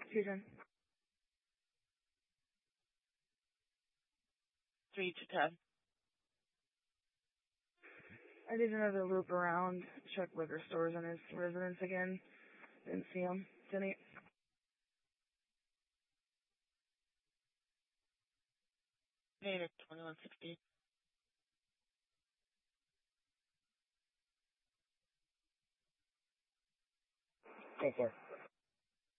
Susan. 3 to 10. I did another loop around, check liquor stores in his residence again. Didn't see him. 10-8. Native 2160. Go for it.